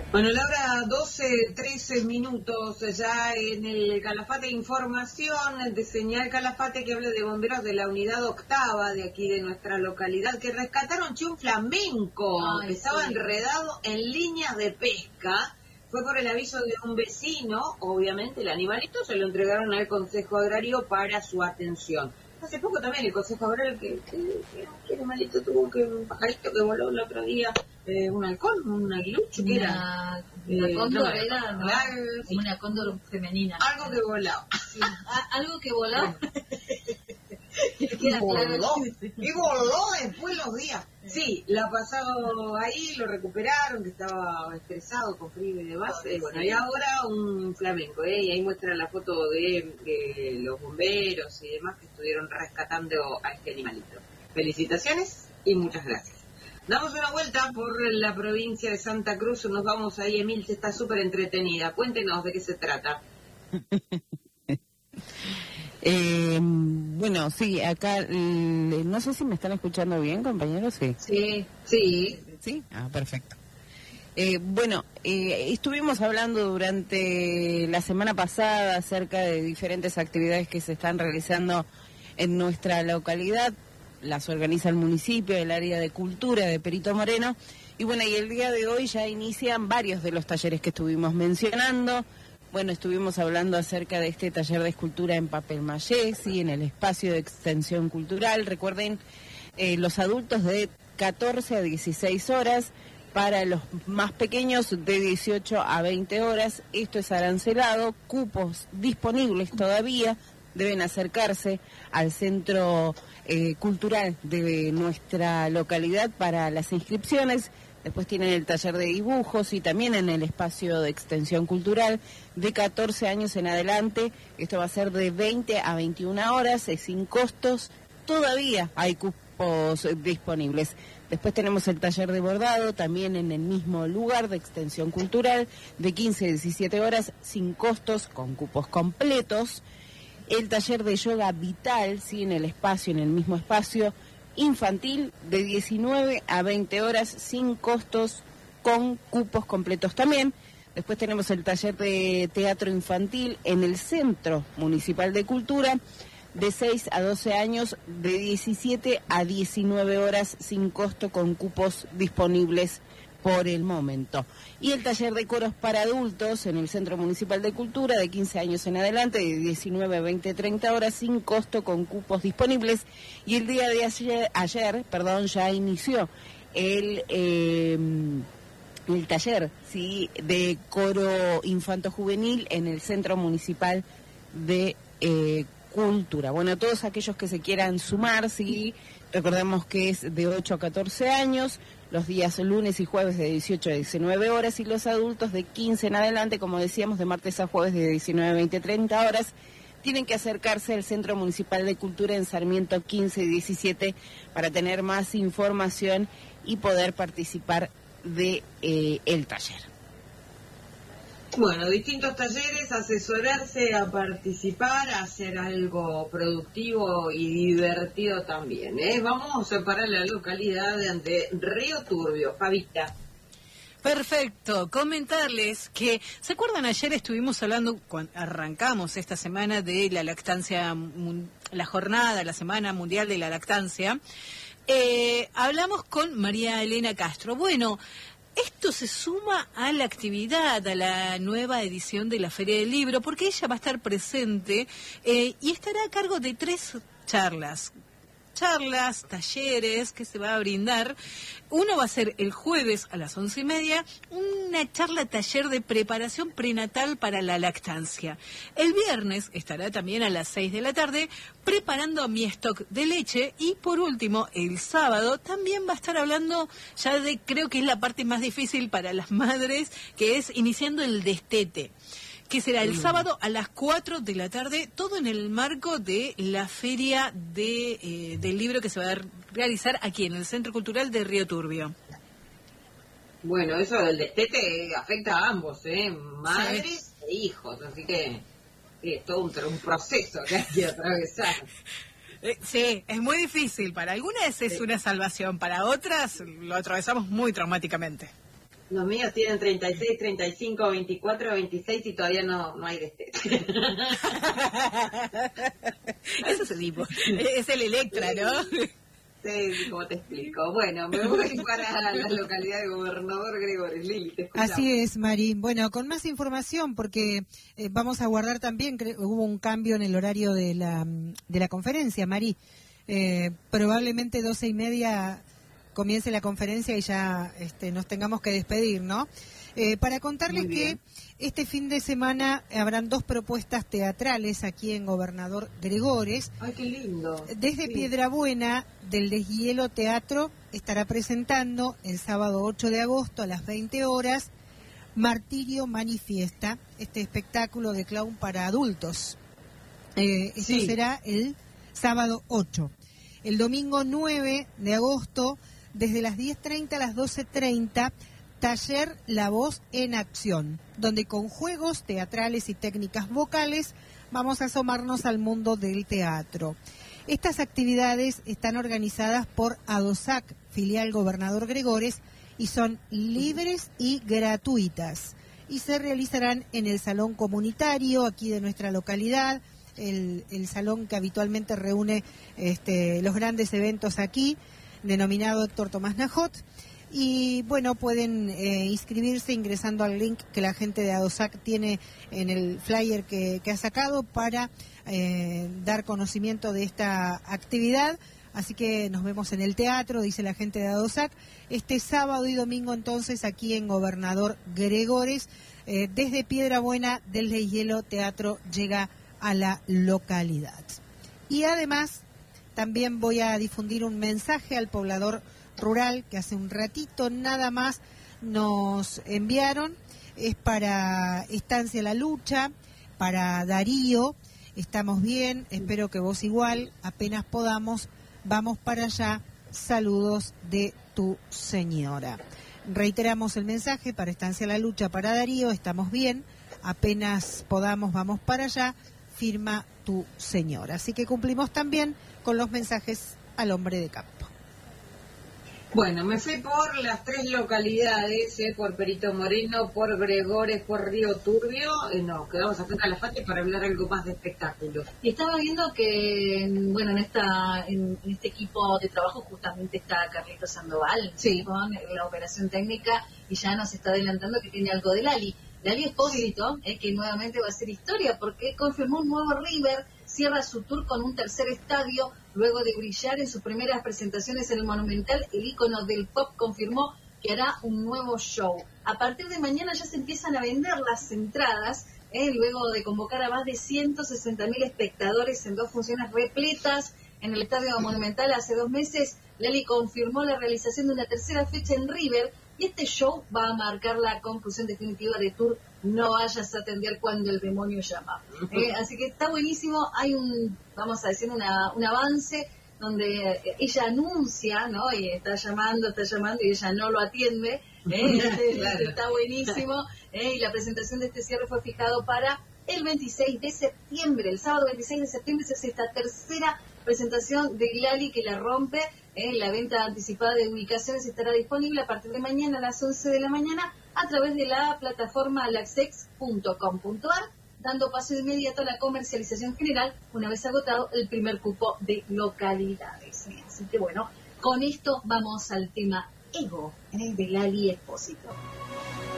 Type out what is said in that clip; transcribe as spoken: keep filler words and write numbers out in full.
Bueno, Laura, doce, trece minutos ya en el Calafate. Información de Señal Calafate que habla de bomberos de la unidad octava de aquí de nuestra localidad que rescataron un flamenco Ay, que estaba sí. enredado en líneas de pesca. Fue por el aviso de un vecino, obviamente el animalito se lo entregaron al Consejo Agrario para su atención. Hace poco también el Consejo Agrario, que, que, que, que animalito tuvo que un pajarito que voló el otro día, eh, un halcón, un aguilucho, ¿qué era? Una Eh, cóndor no, era, ¿no? Claro, sí. Una cóndor femenina. Algo que volaba. Sí. ¿A- ¿Algo que volaba? Y voló, y voló después los días. Sí, la ha pasado ahí, lo recuperaron, que estaba estresado con frío y demás. Eh, bueno, y ahora un flamenco, ¿eh? Y ahí muestra la foto de, de los bomberos y demás que estuvieron rescatando a este animalito. Felicitaciones y muchas gracias. Damos una vuelta por la provincia de Santa Cruz, nos vamos ahí, Emilce está súper entretenida. Cuéntenos de qué se trata. Eh, bueno, sí, acá, eh, no sé si me están escuchando bien, compañeros, sí. Sí, sí. Sí, ah, perfecto. Eh, bueno, eh, estuvimos hablando durante la semana pasada acerca de diferentes actividades que se están realizando en nuestra localidad. Las organiza el municipio, el área de cultura de Perito Moreno. Y bueno, y el día de hoy ya inician varios de los talleres que estuvimos mencionando. Bueno, estuvimos hablando acerca de este taller de escultura en papel maché, sí, en el espacio de extensión cultural. Recuerden, eh, los adultos de catorce a dieciséis horas, para los más pequeños de dieciocho a veinte horas. Esto es arancelado, cupos disponibles todavía. Deben acercarse al centro eh, cultural de nuestra localidad para las inscripciones. Después tienen el taller de dibujos y también en el espacio de extensión cultural de catorce años en adelante. Esto va a ser de veinte a veintiuna horas, es sin costos. Todavía hay cupos disponibles. Después tenemos el taller de bordado, también en el mismo lugar de extensión cultural, de quince a diecisiete horas, sin costos, con cupos completos. El taller de yoga vital, sí, en el espacio, en el mismo espacio, infantil, de diecinueve a veinte horas, sin costos, con cupos completos también. Después tenemos el taller de teatro infantil en el Centro Municipal de Cultura, de seis a doce años, de diecisiete a diecinueve horas, sin costo, con cupos disponibles por el momento. Y el taller de coros para adultos en el Centro Municipal de Cultura, de quince años en adelante, de diecinueve a veinte, treinta horas, sin costo, con cupos disponibles. Y el día de ayer, ayer perdón, ya inició el, eh, el taller, ¿sí?, de coro infanto-juvenil en el Centro Municipal de eh, Cultura. Bueno, todos aquellos que se quieran sumar, sí, recordemos que es de ocho a catorce años, los días lunes y jueves de dieciocho a diecinueve horas, y los adultos de quince en adelante, como decíamos, de martes a jueves de diecinueve a veinte, treinta horas, tienen que acercarse al Centro Municipal de Cultura en Sarmiento quince y diecisiete para tener más información y poder participar de eh, el taller. Bueno, distintos talleres, asesorarse, a participar, a hacer algo productivo y divertido también, ¿eh? Vamos para la localidad de Río Turbio, Fabita. Perfecto, comentarles que, ¿se acuerdan? Ayer estuvimos hablando, cuando arrancamos esta semana de la lactancia, la jornada, la Semana Mundial de la Lactancia, eh, hablamos con María Elena Castro. Bueno, esto se suma a la actividad, a la nueva edición de la Feria del Libro, porque ella va a estar presente eh, y estará a cargo de tres charlas. Charlas, talleres que se va a brindar. Uno va a ser el jueves a las once y media, una charla taller de preparación prenatal para la lactancia. El viernes estará también a las seis de la tarde preparando mi stock de leche. Y por último, el sábado también va a estar hablando ya de, creo que es la parte más difícil para las madres, que es iniciando el destete, que será el sábado a las cuatro de la tarde, todo en el marco de la feria de, eh, del libro que se va a realizar aquí en el Centro Cultural de Río Turbio. Bueno, eso del destete afecta a ambos, ¿eh? Madres sí. e hijos, así que es todo un, un proceso que hay que atravesar. Eh, sí, es muy difícil. Para algunas es sí. una salvación, para otras lo atravesamos muy traumáticamente. Los míos tienen treinta y seis, treinta y cinco, veinticuatro, veintiséis y todavía no, no hay destete. Ese es el tipo, es el Electra, ¿no? Sí, como te explico. Bueno, me voy para la localidad de Gobernador Gregores. Lili, te escuchamos. Así es, Mari. Bueno, con más información, porque eh, vamos a guardar también, cre- hubo un cambio en el horario de la, de la conferencia, Mari. Eh, probablemente doce y media comience la conferencia y ya este, nos tengamos que despedir, ¿no? Eh, para contarles que este fin de semana habrán dos propuestas teatrales aquí en Gobernador Gregores. Ay, qué lindo. Desde Sí. Piedrabuena, del Deshielo Teatro, estará presentando el sábado ocho de agosto a las veinte horas Martirio Manifiesta, este espectáculo de clown para adultos. Eh, esto Sí. será el sábado ocho. El domingo nueve de agosto, desde las diez treinta a las doce treinta, Taller La Voz en Acción, donde con juegos teatrales y técnicas vocales vamos a asomarnos al mundo del teatro. Estas actividades están organizadas por ADOSAC, filial Gobernador Gregores, y son libres y gratuitas. Y se realizarán en el salón comunitario aquí de nuestra localidad, el, el salón que habitualmente reúne este, los grandes eventos aquí, denominado Héctor Tomás Najot. Y bueno, pueden eh, inscribirse ingresando al link que la gente de ADOSAC tiene en el flyer que, que ha sacado para eh, dar conocimiento de esta actividad. Así que nos vemos en el teatro, dice la gente de ADOSAC, este sábado y domingo entonces aquí en Gobernador Gregores. Eh, desde Piedrabuena del Deshielo Teatro llega a la localidad. Y además también voy a difundir un mensaje al poblador rural que hace un ratito nada más nos enviaron. Es para Estancia La Lucha, para Darío. Estamos bien, espero que vos igual, apenas podamos, vamos para allá. Saludos de tu señora. Reiteramos el mensaje para Estancia La Lucha, para Darío, estamos bien, apenas podamos, vamos para allá, firma tu señora. Así que cumplimos también con los mensajes al hombre de campo. Bueno, me fui por las tres localidades, eh, por Perito Moreno, por Gregores, por Río Turbio. Eh, no, quedamos acá en Calafate para hablar algo más de espectáculos. Y estaba viendo que, bueno, en esta en, en este equipo de trabajo justamente está Carlitos Sandoval, Sí. con la operación técnica, y ya nos está adelantando que tiene algo de Lali. Lali Espósito, eh, que nuevamente va a ser historia, porque confirmó un nuevo River, cierra su tour con un tercer estadio, luego de brillar en sus primeras presentaciones en el Monumental. El ícono del pop confirmó que hará un nuevo show. A partir de mañana ya se empiezan a vender las entradas, eh, luego de convocar a más de ciento sesenta mil espectadores en dos funciones repletas en el Estadio Monumental hace dos meses. Lali confirmó la realización de una tercera fecha en River, y este show va a marcar la conclusión definitiva de tour No vayas a atender cuando el demonio llama. Eh, así que está buenísimo. Hay un, vamos a decir, una, un avance donde ella anuncia, ¿no? Y está llamando, está llamando y ella no lo atiende. ¿eh? Claro. Está buenísimo. ¿eh? Y la presentación de este cierre fue fijado para el veintiséis de septiembre. El sábado veintiséis de septiembre se hace esta tercera presentación de Lali, que la rompe. ¿eh? La venta anticipada de ubicaciones estará disponible a partir de mañana a las once de la mañana a través de la plataforma laxex punto com punto ar, dando paso inmediato a la comercialización general una vez agotado el primer cupo de localidades. ¿eh? Así que bueno, con esto vamos al tema Ego, ¿eh? de Lali Espósito.